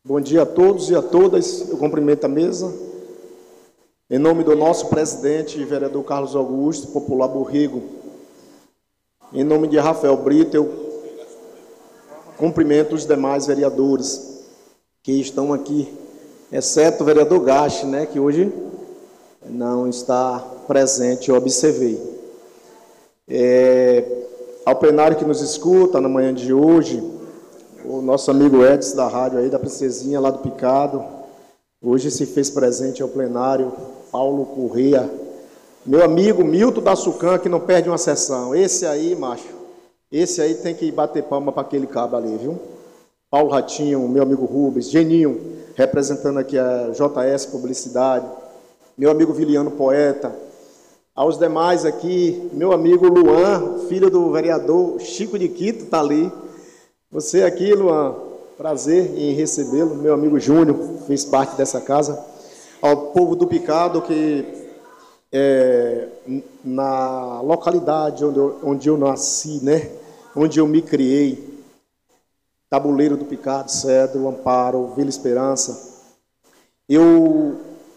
Bom dia a todos e a todas. Eu cumprimento a mesa. Em nome do nosso presidente, vereador Carlos Augusto, popular Borrego, em nome de Rafael Brito, eu cumprimento os demais vereadores que estão aqui, exceto o vereador Gache, que hoje não está presente, eu observei. Ao plenário que nos escuta na manhã de hoje, o nosso amigo Edson da rádio aí, da Princesinha, lá do Picado, hoje se fez presente ao plenário, Paulo Corrêa, meu amigo Milton da Sucan, que não perde uma sessão. Esse aí, macho, esse aí tem que bater palma para aquele cabo ali, viu? Paulo Ratinho, meu amigo Rubens, Geninho, representando aqui a JS Publicidade, meu amigo Viliano Poeta, aos demais aqui, meu amigo Luan, filho do vereador Chico de Quito, está ali. Você aqui, Luan, prazer em recebê-lo. Meu amigo Júnior fez parte dessa casa. Ao povo do Picado, que na localidade onde eu nasci, onde eu me criei, Tabuleiro do Picado, Cedro, Amparo, Vila Esperança, eu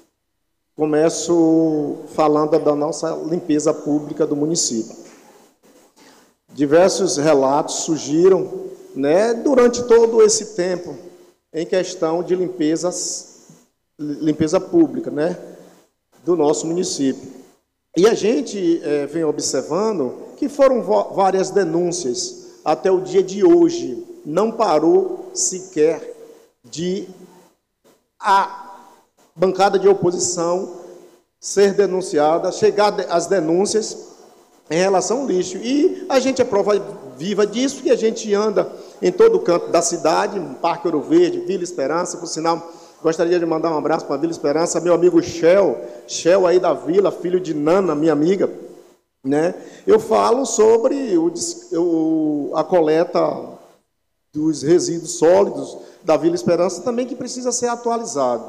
começo falando da nossa limpeza pública do município. Diversos relatos surgiram, durante todo esse tempo, em questão de limpeza pública, do nosso município. E a gente vem observando que foram várias denúncias até o dia de hoje. Não parou sequer de a bancada de oposição ser denunciada, chegar às denúncias em relação ao lixo. E a gente é prova viva disso, que a gente anda em todo o canto da cidade, Parque Ouro Verde, Vila Esperança, por sinal, gostaria de mandar um abraço para a Vila Esperança, meu amigo Shell aí da Vila, filho de Nana, minha amiga, Eu falo sobre a coleta dos resíduos sólidos da Vila Esperança também, que precisa ser atualizado.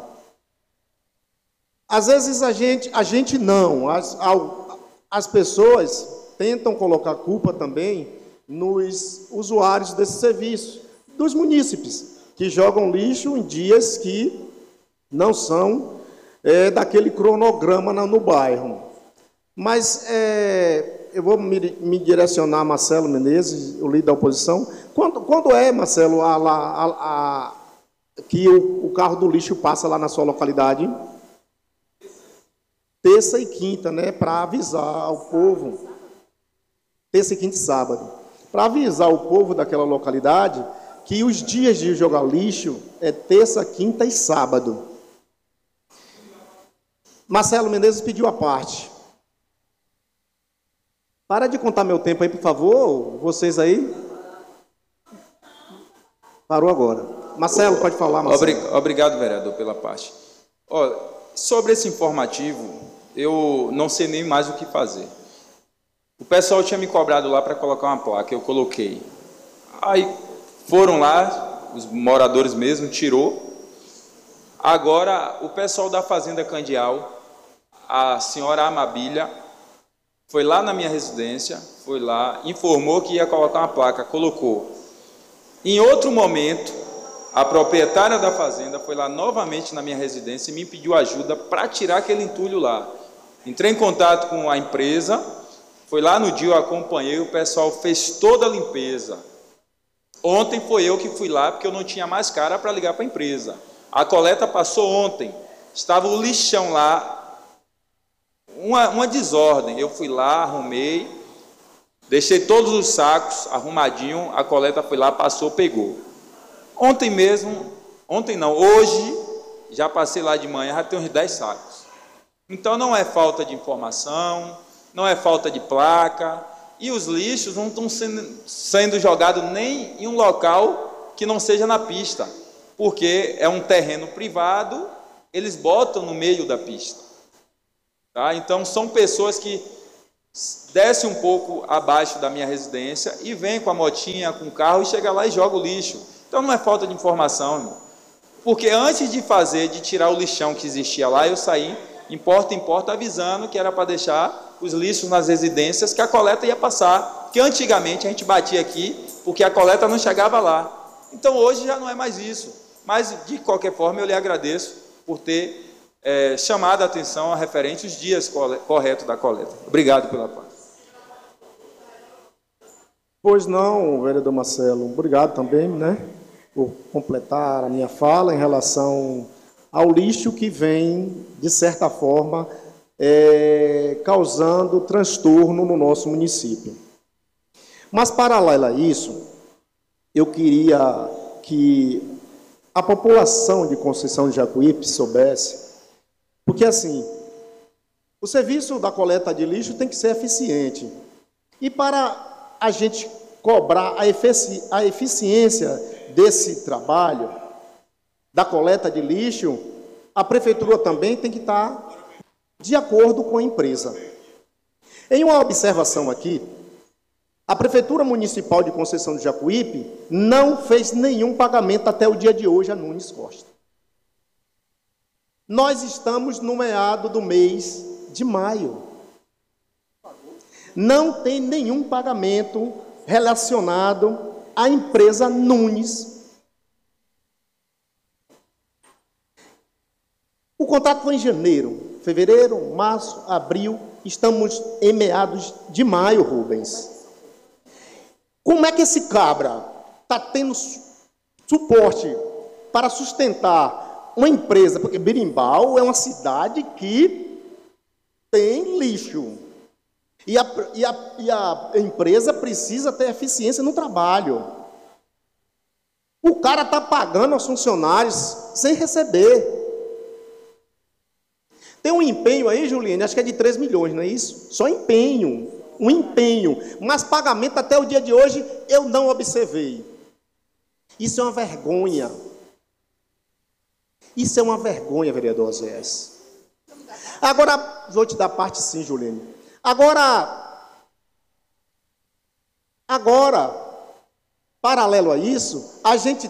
Às vezes a gente não, as pessoas tentam colocar culpa também nos usuários desse serviço, dos munícipes, que jogam lixo em dias que não são daquele cronograma no bairro. Mas eu vou me direcionar a Marcelo Menezes, o líder da oposição. Quando Marcelo, que o carro do lixo passa lá na sua localidade? Terça e quinta, para avisar o povo. Terça e quinta e sábado. Para avisar o povo daquela localidade que os dias de jogar lixo é terça, quinta e sábado. Marcelo Menezes pediu a parte. Para de contar meu tempo aí, por favor, vocês aí. Parou agora. Marcelo, pode falar, Marcelo. Obrigado, vereador, pela parte. Sobre esse informativo, eu não sei nem mais o que fazer. O pessoal tinha me cobrado lá para colocar uma placa, eu coloquei. Aí foram lá, os moradores mesmo, tirou. Agora, o pessoal da Fazenda Candial, a senhora Amabília, foi lá na minha residência, foi lá, informou que ia colocar uma placa, colocou. Em outro momento, a proprietária da fazenda foi lá novamente na minha residência e me pediu ajuda para tirar aquele entulho lá. Entrei em contato com a empresa, foi lá no dia, eu acompanhei, o pessoal fez toda a limpeza. Ontem foi eu que fui lá, porque eu não tinha mais cara para ligar para a empresa. A coleta passou ontem, estava o lixão lá, uma desordem. Eu fui lá, arrumei, deixei todos os sacos arrumadinho, a coleta foi lá, passou, pegou. Ontem mesmo, ontem não, hoje, já passei lá de manhã, já tem uns 10 sacos. Então não é falta de informação, não é falta de placa, e os lixos não estão sendo jogados nem em um local que não seja na pista, porque é um terreno privado, eles botam no meio da pista. Tá? Então são pessoas que descem um pouco abaixo da minha residência e vêm com a motinha, com o carro e chegam lá e jogam o lixo. Então não é falta de informação, irmão. Porque antes de tirar o lixão que existia lá, eu saí em porta avisando que era para deixar os lixos nas residências, que a coleta ia passar, que antigamente a gente batia aqui porque a coleta não chegava lá. Então hoje já não é mais isso. Mas, de qualquer forma, eu lhe agradeço por ter chamado a atenção a referente os dias corretos da coleta. Obrigado pela parte. Pois não, vereador Marcelo. Obrigado também, né, por completar a minha fala em relação ao lixo que vem, de certa forma, causando transtorno no nosso município. Mas, paralelo a isso, eu queria que a população de Conceição de Jacuípe soubesse, porque, assim, o serviço da coleta de lixo tem que ser eficiente. E para a gente cobrar a eficiência desse trabalho, da coleta de lixo, a prefeitura também tem que estar de acordo com a empresa. Em uma observação aqui, a Prefeitura Municipal de Conceição de Jacuípe não fez nenhum pagamento até o dia de hoje a Nunes Costa. Nós estamos no meado do mês de maio. Não tem nenhum pagamento relacionado à empresa Nunes. O contrato foi em janeiro, fevereiro, março, abril, estamos em meados de maio, Rubens. Como é que esse cabra está tendo suporte para sustentar uma empresa? Porque Berimbau é uma cidade que tem lixo. E a empresa precisa ter eficiência no trabalho. O cara está pagando aos funcionários sem receber. Tem um empenho aí, Juliane, acho que é de 3 milhões, não é isso? Só empenho. Um empenho, mas pagamento até o dia de hoje eu não observei. Isso é uma vergonha. Isso é uma vergonha, vereador Oséias. Agora, vou te dar parte sim, Juliane. Agora, paralelo a isso, a gente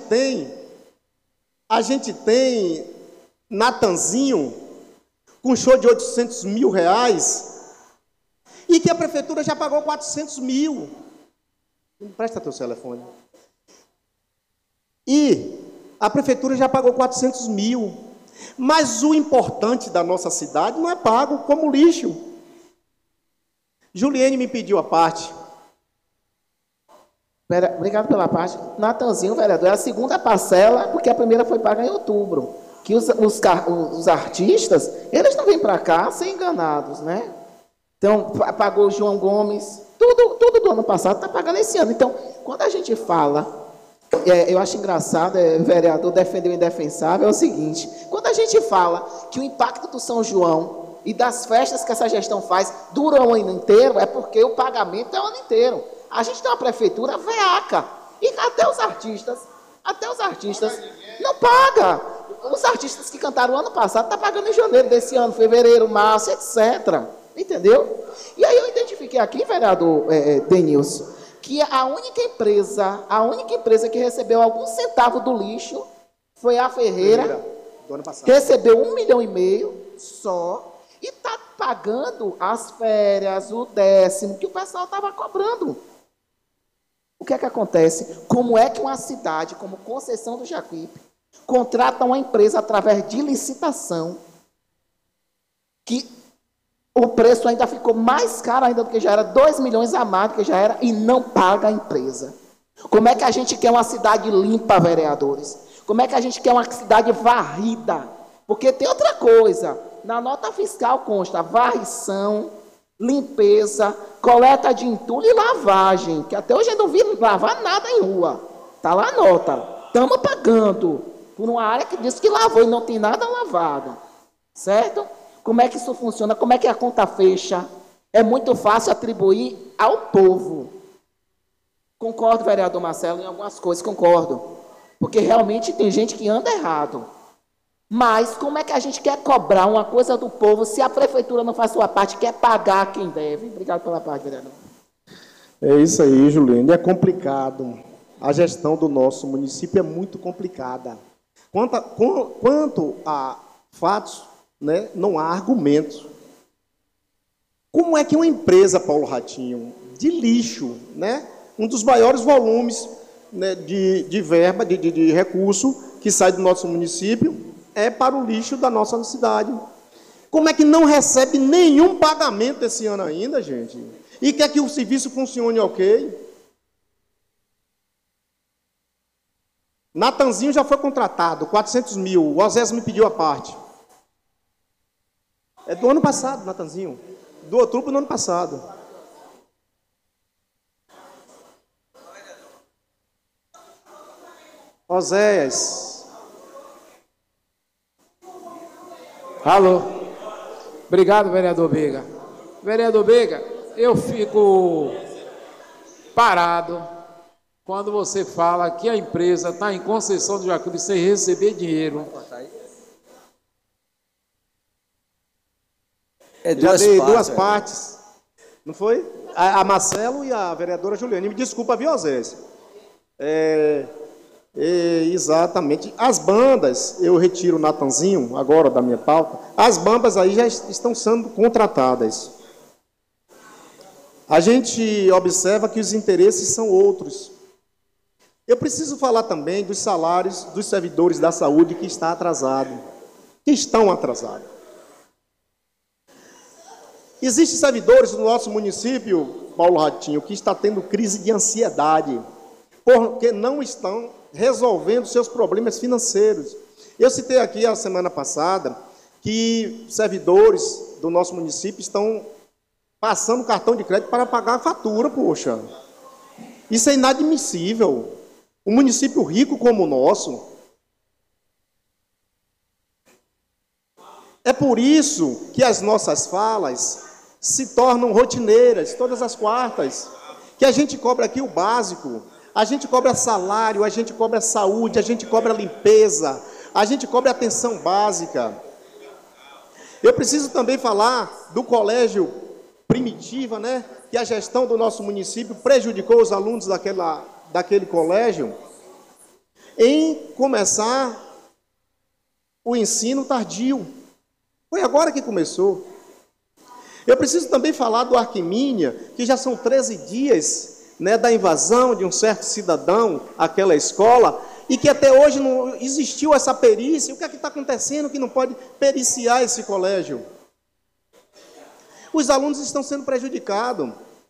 tem Natanzinho com show de 800 mil reais, e que a prefeitura já pagou 400 mil. Presta teu telefone. E a prefeitura já pagou 400 mil. Mas o importante da nossa cidade não é pago como lixo. Juliane me pediu a parte. Obrigado pela parte. Natanzinho, vereador, é a segunda parcela, porque a primeira foi paga em outubro. Que os artistas, eles não vêm para cá ser enganados, né? Então, pagou o João Gomes, tudo do ano passado está pagando esse ano. Então, quando a gente fala, eu acho engraçado, vereador defender o indefensável, é o seguinte: quando a gente fala que o impacto do São João e das festas que essa gestão faz dura o ano inteiro, é porque o pagamento é o ano inteiro. A gente tem uma prefeitura veaca, e até os artistas não pagam. Os artistas que cantaram o ano passado estão pagando em janeiro desse ano, fevereiro, março, etc. Entendeu? E aí eu identifiquei aqui, vereador Denilson, que a única empresa que recebeu algum centavo do lixo foi a Ferreira, do ano passado. Recebeu 1,5 milhão só, e está pagando as férias, o 10º, que o pessoal estava cobrando. O que é que acontece? Como é que uma cidade como Conceição do Jacuípe contrata uma empresa através de licitação, que o preço ainda ficou mais caro ainda do que já era, 2 milhões a mais do que já era, e não paga a empresa? Como é que a gente quer uma cidade limpa, vereadores? Como é que a gente quer uma cidade varrida? Porque tem outra coisa, na nota fiscal consta varrição, limpeza, coleta de entulho e lavagem, que até hoje eu não vi lavar nada em rua. Está lá a nota. Estamos pagando por uma área que diz que lavou e não tem nada lavado. Certo? Como é que isso funciona? Como é que a conta fecha? É muito fácil atribuir ao povo. Concordo, vereador Marcelo, em algumas coisas, concordo. Porque realmente tem gente que anda errado. Mas como é que a gente quer cobrar uma coisa do povo se a prefeitura não faz sua parte, quer pagar quem deve? Obrigado pela parte, vereador. É isso aí, Juliane. É complicado. A gestão do nosso município é muito complicada. Quanto a fatos, né, não há argumentos. Como é que uma empresa, Paulo Ratinho, de lixo, né, um dos maiores volumes, né, de verba, de recurso que sai do nosso município é para o lixo da nossa cidade. Como é que não recebe nenhum pagamento esse ano ainda, gente? E quer que o serviço funcione ok? Natanzinho já foi contratado, 400 mil. O Osés me pediu a parte. É do ano passado, Natanzinho. Do outubro do ano passado. Oséias. Alô. Obrigado, vereador Bega. Vereador Bega, eu fico parado quando você fala que a empresa está em Conceição do Jacuípe sem receber dinheiro. Já dei duas partes. Não foi? A Marcelo e a vereadora Juliane. Me desculpa, viu, Osés? Exatamente. As bandas, eu retiro o Natanzinho agora da minha pauta. As bandas aí já estão sendo contratadas. A gente observa que os interesses são outros. Eu preciso falar também dos salários dos servidores da saúde que estão atrasados. Existem servidores no nosso município, Paulo Ratinho, que está tendo crise de ansiedade, porque não estão resolvendo seus problemas financeiros. Eu citei aqui a semana passada que servidores do nosso município estão passando cartão de crédito para pagar a fatura, poxa. Isso é inadmissível. Um município rico como o nosso. É por isso que as nossas falas se tornam rotineiras, todas as quartas, que a gente cobra aqui o básico, a gente cobra salário, a gente cobra saúde, a gente cobra limpeza, a gente cobra atenção básica. Eu preciso também falar do colégio Primitiva, né, que a gestão do nosso município prejudicou os alunos daquele colégio em começar o ensino tardio. Foi agora que começou. Eu preciso também falar do Arquimínia, que já são 13 dias, né, da invasão de um certo cidadão àquela escola, e que até hoje não existiu essa perícia. O que é que está acontecendo que não pode periciar esse colégio? Os alunos estão sendo prejudicados.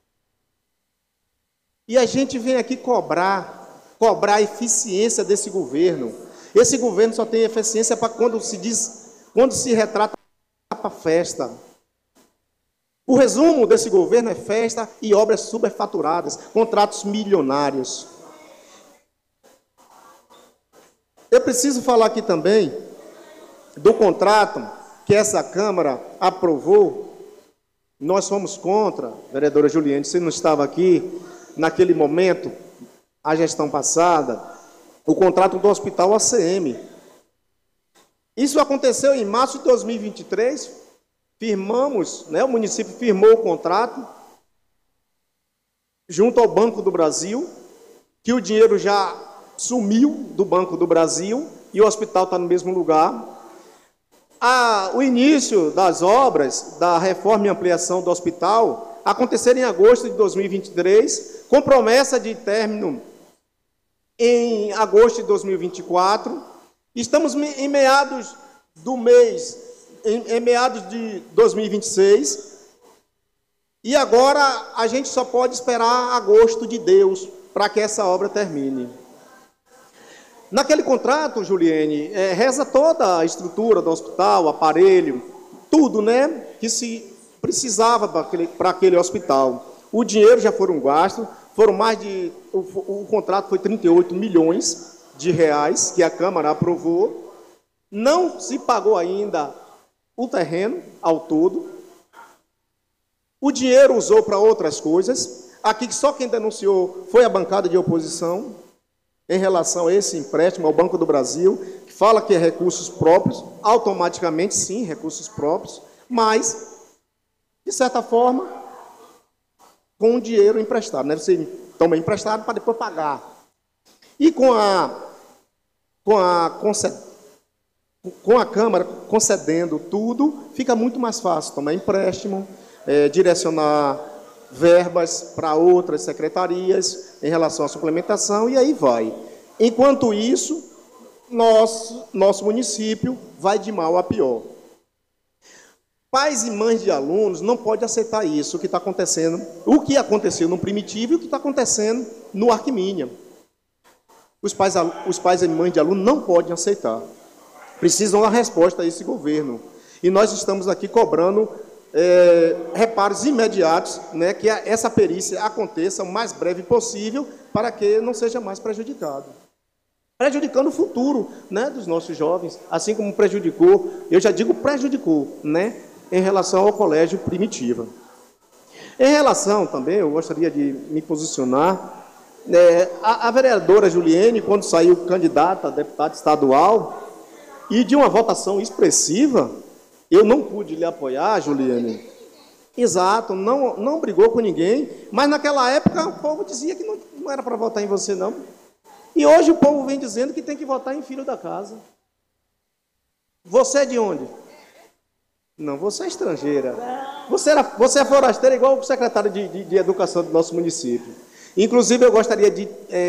E a gente vem aqui cobrar a eficiência desse governo. Esse governo só tem eficiência para quando se retrata para festa. O resumo desse governo é festa e obras superfaturadas, contratos milionários. Eu preciso falar aqui também do contrato que essa Câmara aprovou. Nós fomos contra, vereadora Juliane, você não estava aqui naquele momento, a gestão passada, o contrato do Hospital ACM. Isso aconteceu em março de 2023, firmamos, né, o município firmou o contrato junto ao Banco do Brasil, que o dinheiro já sumiu do Banco do Brasil e o hospital está no mesmo lugar. O início das obras da reforma e ampliação do hospital aconteceram em agosto de 2023, com promessa de término em agosto de 2024. Estamos em meados do mês, em meados de 2026, e agora a gente só pode esperar agosto de Deus para que essa obra termine. Naquele contrato, Juliane, reza toda a estrutura do hospital, aparelho, tudo, né, que se precisava para aquele hospital. O dinheiro já foram gastos, o contrato foi 38 milhões de reais, que a Câmara aprovou. Não se pagou ainda o terreno ao todo. O dinheiro usou para outras coisas. Aqui só quem denunciou foi a bancada de oposição, em relação a esse empréstimo ao Banco do Brasil, que fala que é recursos próprios, automaticamente sim, recursos próprios, mas, de certa forma, com o dinheiro emprestado, né? Você toma emprestado para depois pagar. E com a Câmara concedendo tudo, fica muito mais fácil tomar empréstimo, direcionar verbas para outras secretarias em relação à suplementação, e aí vai. Enquanto isso, nosso município vai de mal a pior. Pais e mães de alunos não podem aceitar isso, o que está acontecendo, o que aconteceu no Primitivo e o que está acontecendo no Arquiminha. Os pais e mães de alunos não podem aceitar. Precisam dar resposta a esse governo. E nós estamos aqui cobrando reparos imediatos, né, que essa perícia aconteça o mais breve possível para que não seja mais prejudicado. Prejudicando o futuro, né, dos nossos jovens, assim como prejudicou, eu já digo prejudicou, né, em relação ao colégio Primitiva. Em relação também, eu gostaria de me posicionar, a vereadora Juliene, quando saiu candidata a deputada estadual, e de uma votação expressiva, eu não pude lhe apoiar, Juliene. Exato, não brigou com ninguém, mas naquela época o povo dizia que não era para votar em você, não. E hoje o povo vem dizendo que tem que votar em filho da casa. Você é de onde? Não, você é estrangeira. Você é forasteira igual o secretário de Educação do nosso município. Inclusive, eu gostaria de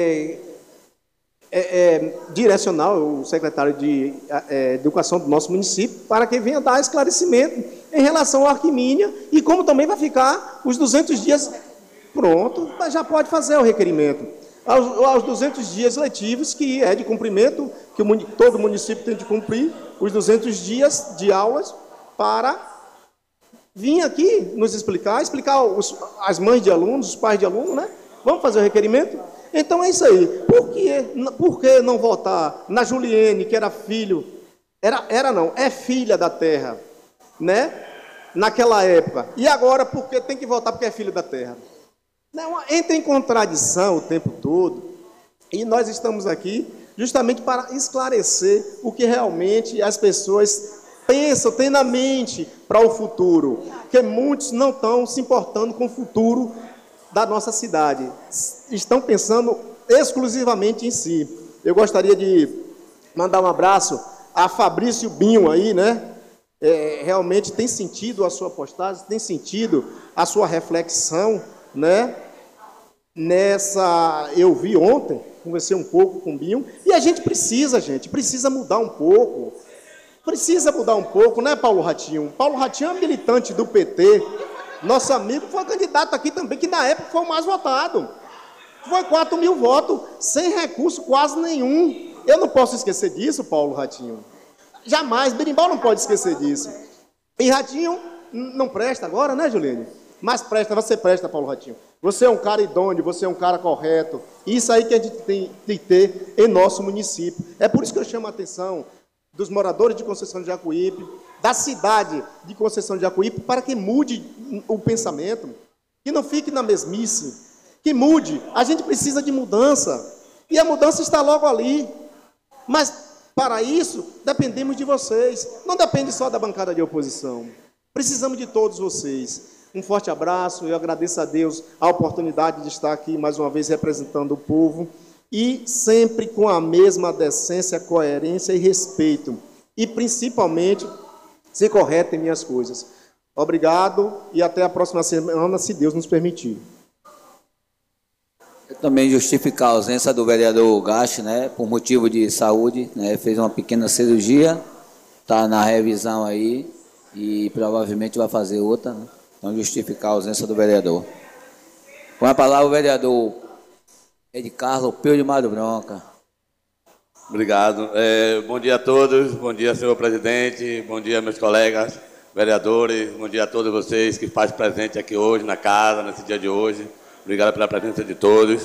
direcionar o secretário de Educação do nosso município para que venha dar esclarecimento em relação ao Arquiminha e como também vai ficar os 200 dias. Pronto, já pode fazer o requerimento. Aos 200 dias letivos, que é de cumprimento, que todo município tem de cumprir, os 200 dias de aulas, para vir aqui nos explicar as mães de alunos, os pais de alunos, né? Vamos fazer o requerimento? Então é isso aí. Por que não votar na Juliene, que era filho, é filha da terra, né? Naquela época. E agora, porque tem que votar porque é filho da terra? Não, entra em contradição o tempo todo. E nós estamos aqui justamente para esclarecer o que realmente as pessoas pensam, têm na mente para o futuro. Porque muitos não estão se importando com o futuro da nossa cidade. Estão pensando exclusivamente em si. Eu gostaria de mandar um abraço a Fabrício Binho aí, né? Realmente tem sentido a sua postagem, tem sentido a sua reflexão, né? Eu vi ontem, conversei um pouco com o Binho, e a gente precisa mudar um pouco. Precisa mudar um pouco, né, Paulo Ratinho? Paulo Ratinho é militante do PT, nosso amigo, foi candidato aqui também, que na época foi o mais votado. Foi 4 mil votos, sem recurso quase nenhum. Eu não posso esquecer disso, Paulo Ratinho. Jamais, Berimbau não pode esquecer disso. E Ratinho não presta agora, né, Juliane? Mas você presta, Paulo Ratinho. Você é um cara idôneo, você é um cara correto. Isso aí que a gente tem que ter em nosso município. É por isso que eu chamo a atenção dos moradores de Conceição de Jacuípe, da cidade de Conceição de Jacuípe, para que mude o pensamento, que não fique na mesmice, que mude. A gente precisa de mudança, e a mudança está logo ali. Mas, para isso, dependemos de vocês. Não depende só da bancada de oposição. Precisamos de todos vocês. Um forte abraço, eu agradeço a Deus a oportunidade de estar aqui mais uma vez representando o povo, e sempre com a mesma decência, coerência e respeito, e principalmente ser correto em minhas coisas. Obrigado e até a próxima semana, se Deus nos permitir. Eu também justificar a ausência do vereador Gache, né, por motivo de saúde, né, fez uma pequena cirurgia, está na revisão aí e provavelmente vai fazer outra, né? Então justificar a ausência do vereador. Com a palavra o vereador Ed Carlos Peu de Mato Branco. Obrigado. Bom dia a todos, bom dia, senhor presidente, bom dia, meus colegas vereadores, bom dia a todos vocês que fazem presente aqui hoje na casa, nesse dia de hoje. Obrigado pela presença de todos.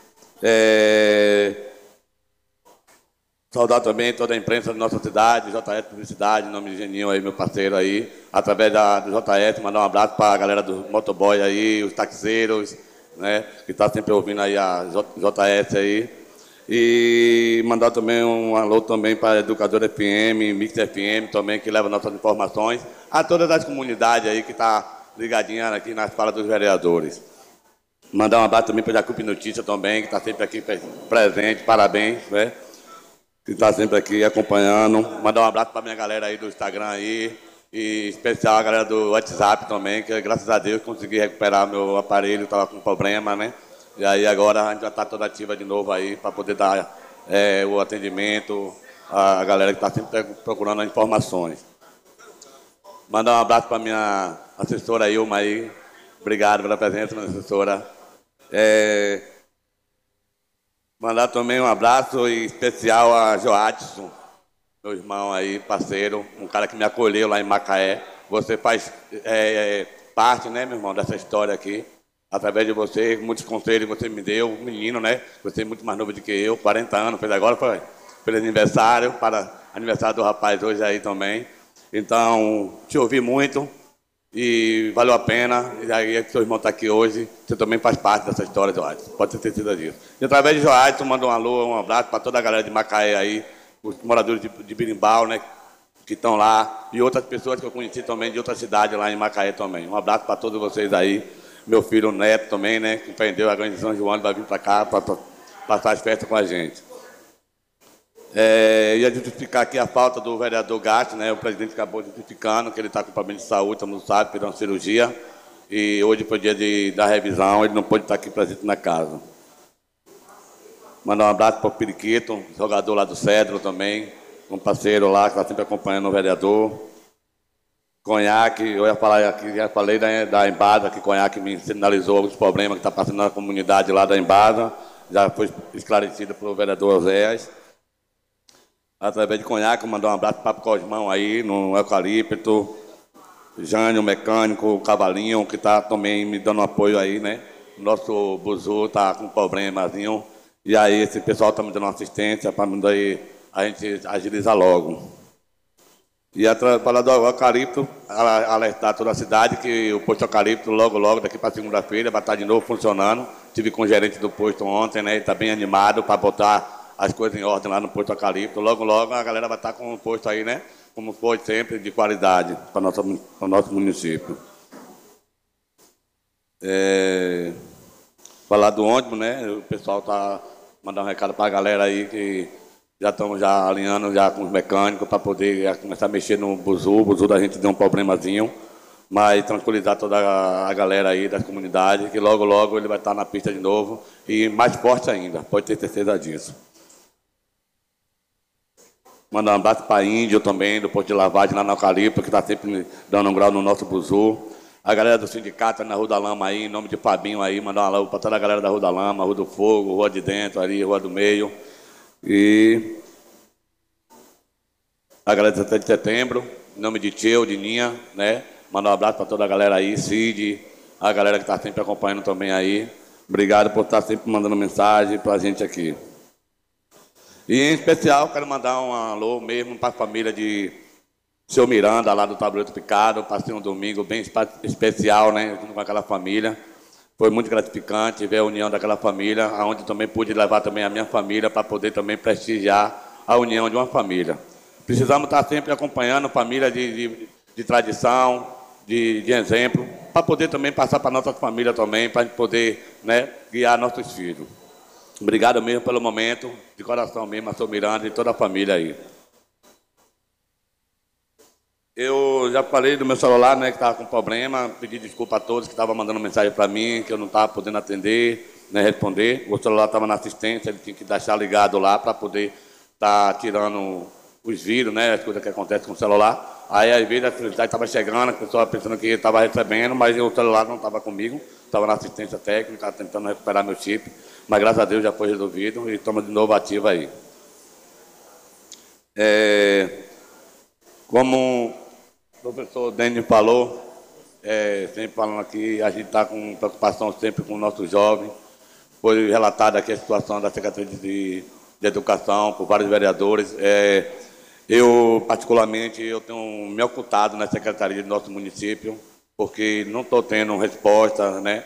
Saudar também toda a imprensa da nossa cidade, JS Publicidade, em nome de Geninho aí, meu parceiro aí, através do JS, mandar um abraço para a galera do motoboy aí, os taxeiros, né, que está sempre ouvindo aí a JS aí. E mandar também um alô também para a Educadora FM, Mix FM também, que leva nossas informações, a todas as comunidades aí que está ligadinha aqui nas falas dos vereadores. Mandar um abraço também para a Jacuípe Notícia também, que está sempre aqui presente, parabéns, né? Que está sempre aqui acompanhando. Mandar um abraço para a minha galera aí do Instagram aí, e especial a galera do WhatsApp também, que graças a Deus consegui recuperar meu aparelho, estava com problema, né? E aí agora a gente já está toda ativa de novo aí, para poder dar o atendimento a galera que está sempre procurando as informações. Mandar um abraço para minha assessora Ilma aí. Obrigado pela presença, minha assessora. Mandar também um abraço especial a Joadson, meu irmão aí, parceiro, um cara que me acolheu lá em Macaé. Você faz parte, né, meu irmão, dessa história aqui. Através de você, muitos conselhos você me deu, menino, né? Você é muito mais novo do que eu, 40 anos, fez agora, fez aniversário, para aniversário do rapaz hoje aí também. Então, te ouvi muito e valeu a pena. E aí, seu irmão está aqui hoje, você também faz parte dessa história, Joadson. Pode ter certeza disso. E através de Joadson, mando um alô, um abraço para toda a galera de Macaé aí, os moradores de Birimbau, né? Que estão lá, e outras pessoas que eu conheci também de outra cidade lá em Macaé também. Um abraço para todos vocês aí. Meu filho Neto também, né? Que empreendeu a Grande São João, vai vir para cá para passar as festas com a gente. Ia justificar aqui a falta do vereador Gatti, né? O presidente acabou justificando que ele está com problema de saúde, todo mundo sabe, fez uma cirurgia. E hoje foi o dia da revisão, ele não pôde estar aqui presente na casa. Mandar um abraço para o Periquito, jogador lá do Cedro também, um parceiro lá que está sempre acompanhando o vereador. Conhaque, eu ia falar aqui, já falei da Embasa, que Conhaque me sinalizou alguns problemas que está passando na comunidade lá da Embasa, já foi esclarecido pelo vereador Oséias. Através de Conhaque, mandar um abraço para o Cosmão aí, no Eucalipto, Jânio, mecânico, o Cavalinho, que está também me dando apoio aí, né? O nosso Buzu está com um problemazinho, e aí esse pessoal está me dando assistência para a gente agilizar logo. E falar do Eucalipto, alertar toda a cidade que o posto Eucalipto, logo, daqui para segunda-feira, vai estar de novo funcionando. Estive com o gerente do posto ontem, né? Ele está bem animado para botar as coisas em ordem lá no posto Eucalipto. Logo, a galera vai estar com um posto aí, né? Como foi sempre, de qualidade para o nosso município. Falar do ônibus, né? O pessoal está mandando um recado para a galera aí que já estamos alinhando com os mecânicos para poder começar a mexer no Buzu. O Buzu da gente deu um problemazinho, mas tranquilizar toda a galera aí das comunidades, que logo ele vai estar na pista de novo e mais forte ainda, pode ter certeza disso. Mandar um abraço para Índio também, do posto de lavagem lá na Eucalipto, que está sempre dando um grau no nosso Buzu. A galera do sindicato na Rua da Lama aí, em nome de Fabinho aí, mandar um alô para toda a galera da Rua da Lama, Rua do Fogo, Rua de Dentro, ali, Rua do Meio. E a galera de 7 de setembro, em nome de Tcheu, de Ninha, né? Mandar um abraço para toda a galera aí, Cid, a galera que está sempre acompanhando também aí. Obrigado por estar sempre mandando mensagem para a gente aqui. E em especial, quero mandar um alô mesmo para a família de Seu Miranda, lá do Tabuleiro Picado. Passei um domingo bem especial, né? Junto com aquela família. Foi muito gratificante ver a união daquela família, onde também pude levar também a minha família para poder também prestigiar a união de uma família. Precisamos estar sempre acompanhando família de tradição, de exemplo, para poder também passar para a nossa família também, para a gente poder, né, guiar nossos filhos. Obrigado mesmo pelo momento, de coração mesmo, a São Miranda e toda a família aí. Eu já falei do meu celular, né, que estava com problema, pedi desculpa a todos que estavam mandando mensagem para mim, que eu não estava podendo atender, né, responder. O celular estava na assistência, ele tinha que deixar ligado lá para poder estar tirando os vírus, né, as coisas que acontecem com o celular. Aí, às vezes, a felicidade estava chegando, a pessoa pensando que estava recebendo, mas o celular não estava comigo, estava na assistência técnica, tentando recuperar meu chip, mas graças a Deus já foi resolvido e estamos de novo ativo aí. Como o professor Dênio falou, sempre falando aqui, a gente está com preocupação sempre com o nosso jovem. Foi relatada aqui a situação da Secretaria de Educação por vários vereadores. Eu, particularmente, eu tenho me ocultado na Secretaria do nosso município, porque não estou tendo resposta, né,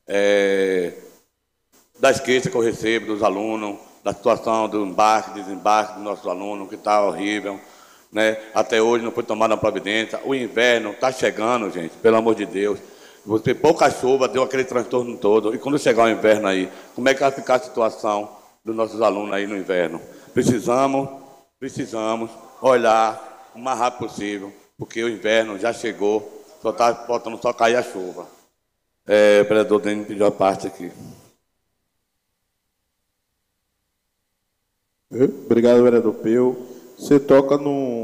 das queixas que eu recebo dos alunos, da situação do embarque, desembarque dos nossos alunos, que está horrível. Né? Até hoje não foi tomada uma providência. O inverno está chegando, gente, pelo amor de Deus. Você pouca chuva, deu aquele transtorno todo. E quando chegar o inverno aí, como é que vai ficar a situação dos nossos alunos aí no inverno? Precisamos olhar o mais rápido possível, porque o inverno já chegou, só está faltando só cair a chuva. O vereador Dênio pediu a parte aqui. Obrigado, vereador Peu. Você toca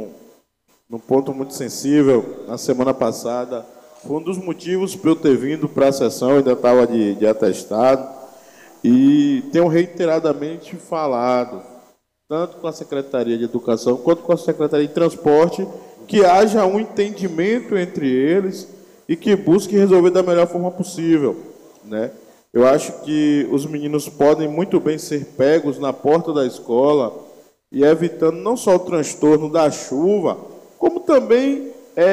num ponto muito sensível. Na semana passada, foi um dos motivos para eu ter vindo para a sessão, eu ainda estava de atestado, e tenho reiteradamente falado, tanto com a Secretaria de Educação quanto com a Secretaria de Transporte, que haja um entendimento entre eles e que busque resolver da melhor forma possível, né? Eu acho que os meninos podem muito bem ser pegos na porta da escola e evitando não só o transtorno da chuva, como também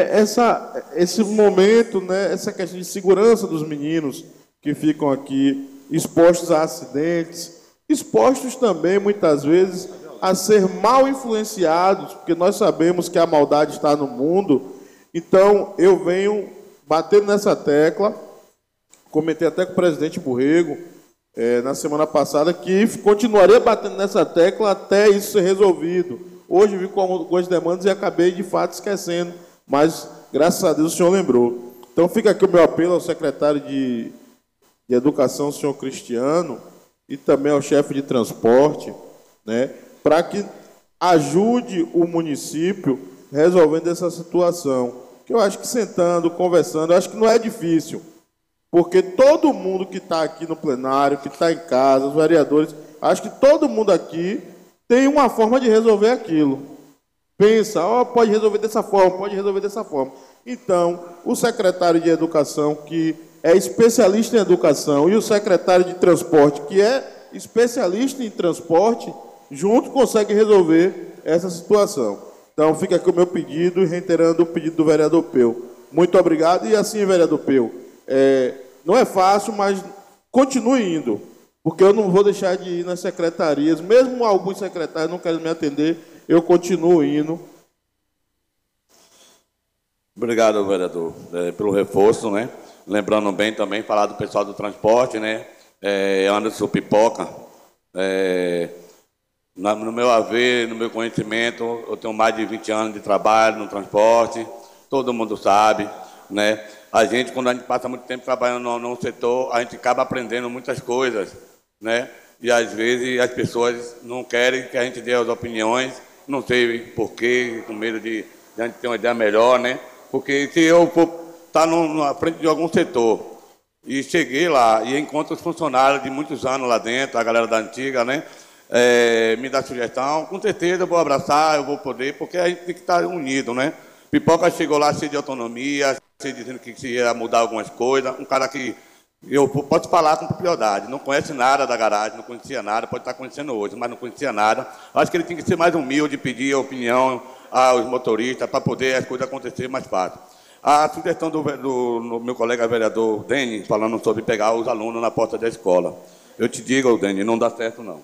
esse momento, né, essa questão de segurança dos meninos que ficam aqui expostos a acidentes, expostos também, muitas vezes, a ser mal influenciados, porque nós sabemos que a maldade está no mundo. Então, eu venho batendo nessa tecla, comentei até com o presidente Borrego, na semana passada, que continuaria batendo nessa tecla até isso ser resolvido. Hoje vi com algumas demandas e acabei, de fato, esquecendo, mas, graças a Deus, o senhor lembrou. Então, fica aqui o meu apelo ao secretário de Educação, o senhor Cristiano, e também ao chefe de transporte, né, para que ajude o município resolvendo essa situação. Que eu acho que sentando, conversando, eu acho que não é difícil, porque todo mundo que está aqui no plenário, que está em casa, os vereadores, acho que todo mundo aqui tem uma forma de resolver aquilo. Pensa, pode resolver dessa forma, pode resolver dessa forma. Então, o secretário de Educação, que é especialista em educação, e o secretário de Transporte, que é especialista em transporte, junto consegue resolver essa situação. Então, fica aqui o meu pedido, reiterando o pedido do vereador Peu. Muito obrigado. E assim, vereador Peu, não é fácil, mas continue indo, porque eu não vou deixar de ir nas secretarias, mesmo alguns secretários não querem me atender, eu continuo indo. Obrigado, vereador, pelo reforço, né? Lembrando bem também, falar do pessoal do transporte, né? Anderson Pipoca, no meu haver, no meu conhecimento, eu tenho mais de 20 anos de trabalho no transporte, todo mundo sabe, né? A gente, quando a gente passa muito tempo trabalhando no setor, a gente acaba aprendendo muitas coisas, né? E às vezes as pessoas não querem que a gente dê as opiniões, não sei porquê, com medo de a gente ter uma ideia melhor, né? Porque se eu for estar na frente de algum setor e cheguei lá e encontro os funcionários de muitos anos lá dentro, a galera da antiga, né? Me dá sugestão, com certeza eu vou abraçar, eu vou poder, porque a gente tem que estar unido, né? Pipoca chegou lá cheio de autonomia, cheio dizendo que se ia mudar algumas coisas, um cara que eu posso falar com propriedade, não conhece nada da garagem, não conhecia nada, pode estar conhecendo hoje, mas não conhecia nada. Acho que ele tem que ser mais humilde, pedir a opinião aos motoristas para poder as coisas acontecerem mais fácil. A sugestão do meu colega vereador Denis, falando sobre pegar os alunos na porta da escola. Eu te digo, Denis, não dá certo não.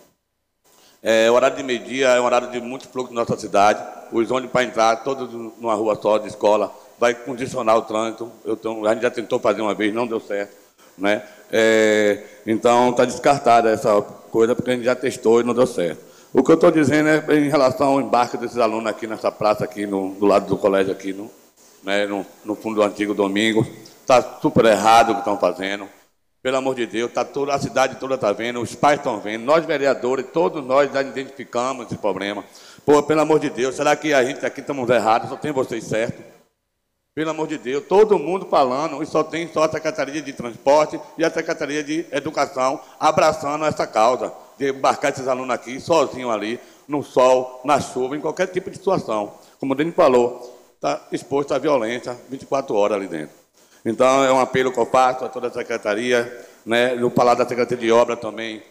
O horário de meio-dia é um horário de muito fluxo na nossa cidade. Os ônibus para entrar, todos numa rua só de escola, vai condicionar o trânsito. A gente já tentou fazer uma vez, não deu certo, né? Então, está descartada essa coisa, porque a gente já testou e não deu certo. O que eu estou dizendo é em relação ao embarque desses alunos aqui nessa praça, aqui do lado do colégio, aqui no fundo do antigo Domingos. Está super errado o que estão fazendo. Pelo amor de Deus, a cidade toda está vendo, os pais estão vendo, nós vereadores, todos nós já identificamos esse problema. Pô, pelo amor de Deus, será que a gente aqui estamos errados, só tem vocês certo? Pelo amor de Deus, todo mundo falando, e só a Secretaria de Transporte e a Secretaria de Educação abraçando essa causa, de embarcar esses alunos aqui, sozinhos ali, no sol, na chuva, em qualquer tipo de situação. Como o Denis falou, está exposto à violência 24 horas ali dentro. Então, é um apelo que eu faço a toda a secretaria, né? Eu falar da Secretaria de Obra também,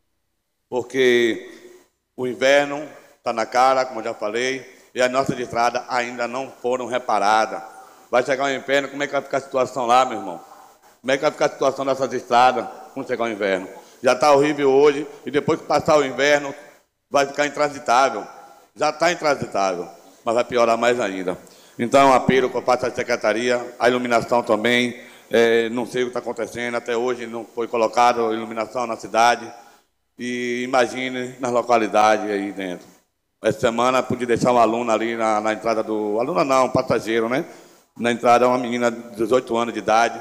porque o inverno está na cara, como eu já falei, e as nossas estradas ainda não foram reparadas. Vai chegar o inverno, como é que vai ficar a situação lá, meu irmão? Como é que vai ficar a situação dessas estradas quando chegar o inverno? Já está horrível hoje, e depois que passar o inverno, vai ficar intransitável. Já está intransitável, mas vai piorar mais ainda. Então, um apelo que eu faço à secretaria, a iluminação também, não sei o que está acontecendo, até hoje não foi colocada iluminação na cidade, e imagine nas localidades aí dentro. Essa semana pude deixar uma aluna ali na entrada do... Aluna não, um passageiro, né? Na entrada, uma menina de 18 anos de idade,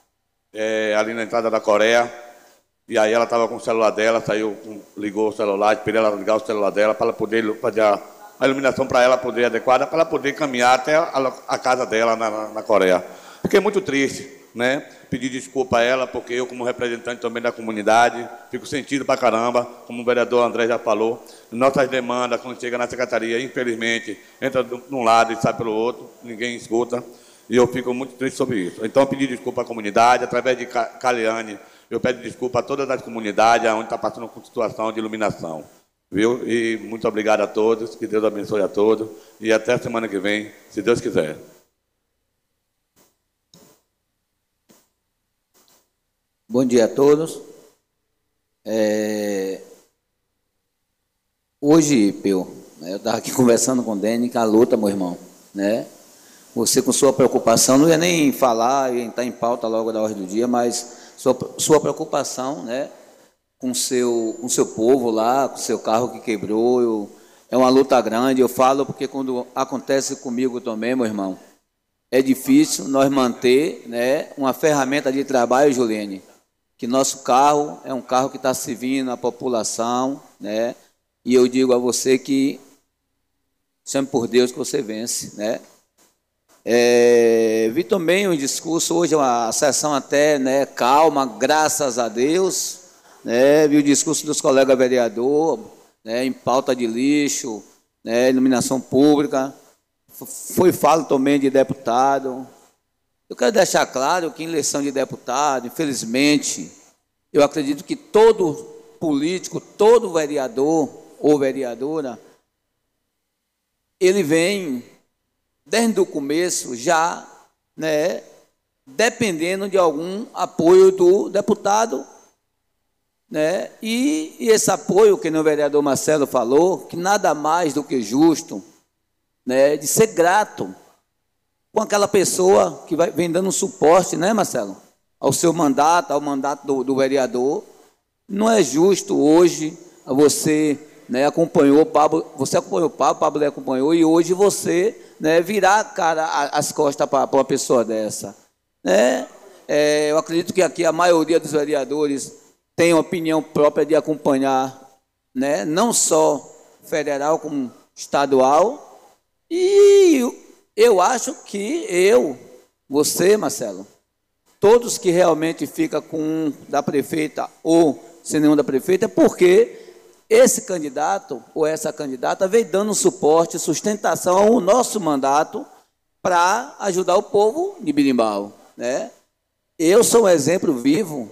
ali na entrada da Coreia, e aí ela estava com o celular dela, ligou o celular, esperei ela ligar o celular dela para ela poder fazer a a iluminação para ela poder adequada, para ela poder caminhar até a casa dela na Coreia. Fiquei muito triste, né? Pedi desculpa a ela, porque eu, como representante também da comunidade, fico sentido pra caramba, como o vereador André já falou. Nossas demandas, quando chega na secretaria, infelizmente, entra de um lado e sai pelo outro, ninguém escuta, e eu fico muito triste sobre isso. Então, pedi desculpa à comunidade, através de Caliane, eu peço desculpa a todas as comunidades onde está passando com situação de iluminação. Viu? E muito obrigado a todos, que Deus abençoe a todos, e até a semana que vem, se Deus quiser. Bom dia a todos. Hoje, Peu, eu estava aqui conversando com o Deni, que a luta, meu irmão, né? Você com sua preocupação, não ia nem falar, ia estar em pauta logo da ordem do dia, mas sua preocupação, né? Com seu povo lá, com seu carro que quebrou, é uma luta grande. Eu falo porque quando acontece comigo também, meu irmão, é difícil nós manter, né, uma ferramenta de trabalho, Juliane, que nosso carro é um carro que está servindo a população, né? E eu digo a você que chame por Deus que você vence, né? Vi também um discurso hoje, uma sessão até, né, calma, graças a Deus, né? Vi o discurso dos colegas vereadores, né, em pauta de lixo, né, iluminação pública, foi falo também de deputado. Eu quero deixar claro que em eleição de deputado, infelizmente, eu acredito que todo político, todo vereador ou vereadora, ele vem, desde o começo, já, né, dependendo de algum apoio do deputado, né, e esse apoio, que o vereador Marcelo falou, que nada mais do que justo, né, de ser grato com aquela pessoa que vem dando suporte, né, Marcelo, ao seu mandato, ao mandato do vereador. Não é justo hoje você, né, acompanhou o Pablo, o Pablo lhe acompanhou, e hoje você, né, virar as costas para uma pessoa dessa, né? Eu acredito que aqui a maioria dos vereadores tem opinião própria de acompanhar, né, não só federal como estadual, e eu acho que você, Marcelo, todos que realmente ficam com da prefeita ou sem nenhum da prefeita, é porque esse candidato ou essa candidata veio dando suporte, sustentação ao nosso mandato para ajudar o povo de Birimbau, né? Eu sou um exemplo vivo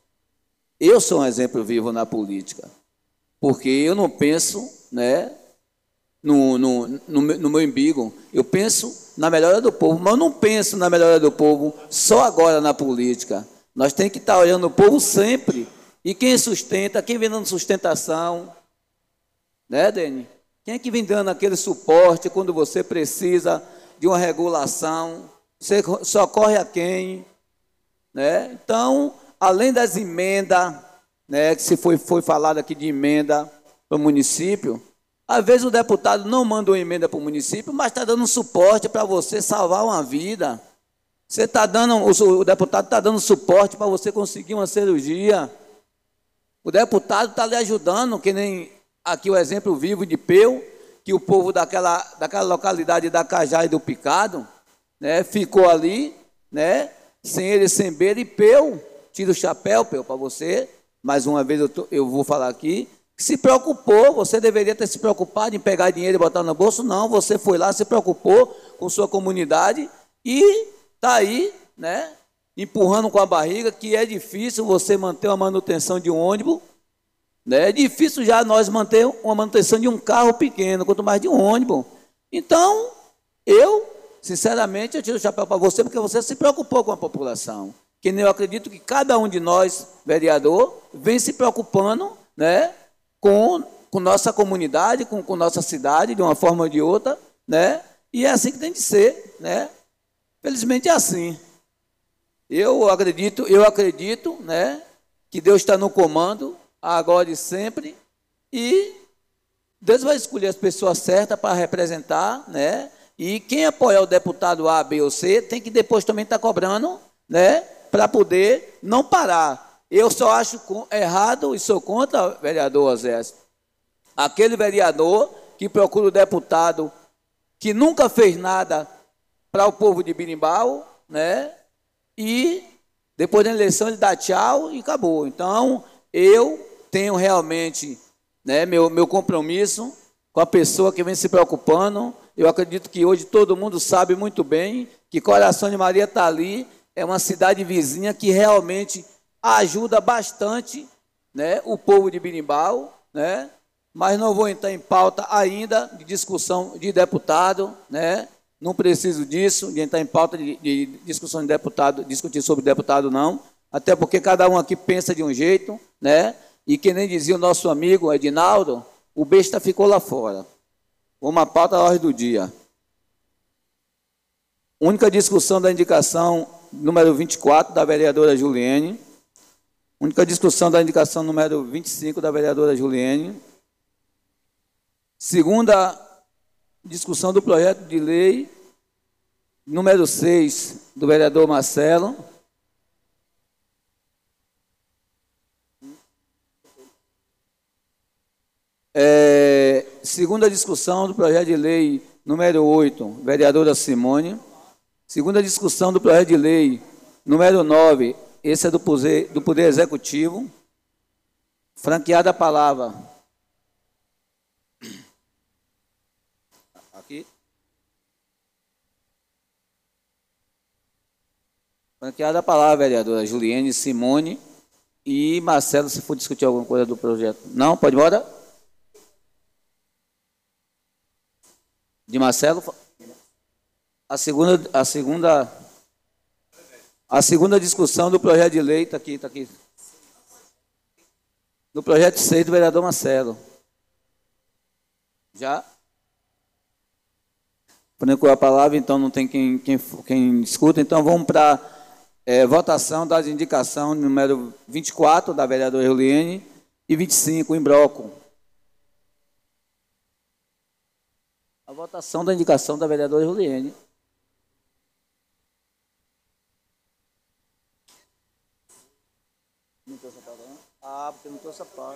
na política, porque eu não penso, né, no meu umbigo, eu penso na melhora do povo, mas eu não penso na melhora do povo só agora na política. Nós temos que estar olhando o povo sempre, e quem sustenta, quem vem dando sustentação, né, Deni? Quem é que vem dando aquele suporte quando você precisa de uma regulação? Você socorre a quem? Né? Então, além das emendas, né, que se foi falado aqui de emenda para o município, às vezes o deputado não manda uma emenda para o município, mas está dando suporte para você salvar uma vida. O deputado está dando suporte para você conseguir uma cirurgia. O deputado está lhe ajudando, que nem aqui o exemplo vivo de Peu, que o povo daquela localidade da Cajá e do Picado, né, ficou ali, né, sem ele, sem beira, e Peu, tira o chapéu, Peu, para você, mais uma vez eu vou falar aqui, que se preocupou, você deveria ter se preocupado em pegar dinheiro e botar no bolso, não, você foi lá, se preocupou com sua comunidade e está aí, né, empurrando com a barriga, que é difícil você manter uma manutenção de um ônibus, né? É difícil já nós manter uma manutenção de um carro pequeno, quanto mais de um ônibus. Então, sinceramente, eu tiro o chapéu para você, porque você se preocupou com a população. Que nem eu acredito que cada um de nós, vereador, vem se preocupando, né, com nossa comunidade, com nossa cidade, de uma forma ou de outra, né? E é assim que tem de ser, né? Felizmente é assim. Eu acredito, né, que Deus está no comando, agora e sempre, e Deus vai escolher as pessoas certas para representar, né? E quem apoiar o deputado A, B ou C, tem que depois também estar cobrando, né, para poder não parar. Eu só acho errado e sou contra, vereador Osés, aquele vereador que procura o deputado que nunca fez nada para o povo de Birimbau, né? E depois da eleição ele dá tchau e acabou. Então, eu tenho realmente, né, meu compromisso com a pessoa que vem se preocupando. Eu acredito que hoje todo mundo sabe muito bem que Coração de Maria está ali, é uma cidade vizinha que realmente ajuda bastante, né, o povo de Birimbau, né? Mas não vou entrar em pauta ainda de discussão de deputado, né? Não preciso disso, de entrar em pauta de discussão de deputado, discutir sobre deputado, não. Até porque cada um aqui pensa de um jeito, né? E que nem dizia o nosso amigo Edinaldo, o besta ficou lá fora. Uma pauta à ordem do dia. Única discussão da indicação número 24 da vereadora Juliene. Única discussão da indicação número 25 da vereadora Juliene. Segunda discussão do projeto de lei número 6 do vereador Marcelo. Segunda discussão do projeto de lei número 8, vereadora Simone. Segunda discussão do projeto de lei número 9, esse é do Poder Executivo. Franqueada a palavra. Aqui. Franqueada a palavra, vereadora Juliene, Simone e Marcelo, se for discutir alguma coisa do projeto. Não? Pode ir embora? De Marcelo? A segunda discussão do projeto de lei, está aqui, do projeto 6 do vereador Marcelo. Já? Por a palavra, então não tem quem discuta, então vamos para votação das indicações número 24 da vereadora Juliene e 25, em bloco. A votação da indicação da vereadora Juliene. Não trouxe a pauta, não? Ah, porque não trouxe a pauta.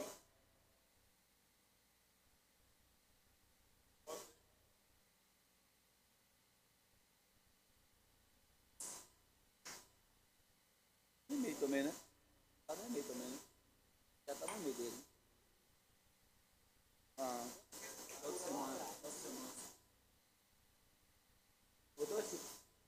No meio também, né? Tá no meio também, né? Já tá no meio dele. Ah, toda semana. Botou assim.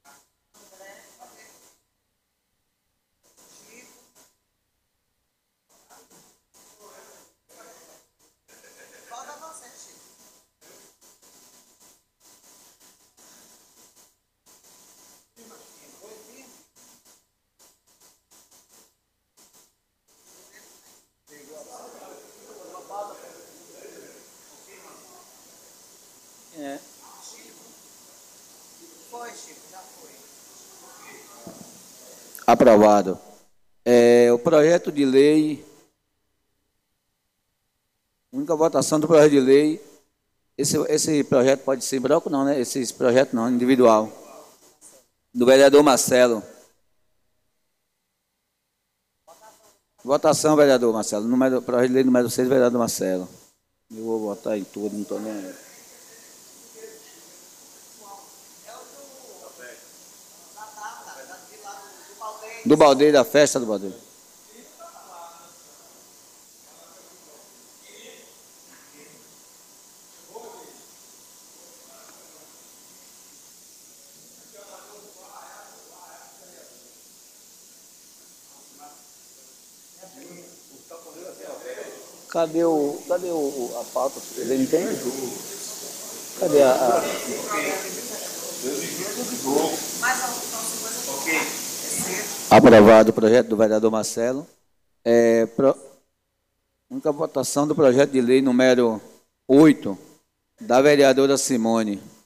Aprovado. O projeto de lei, única votação do projeto de lei, esse projeto pode ser branco, não, né? Esse projeto não, individual. Do vereador Marcelo. Votação, vereador Marcelo. Projeto de lei número 6, vereador Marcelo. Eu vou votar em tudo, não estou nem aí. Do baldeio, da festa do baldeio. Cadê a pauta? Ele não tem? Cadê a... Aprovado o projeto do vereador Marcelo. Única votação do projeto de lei número 8, da vereadora Simone.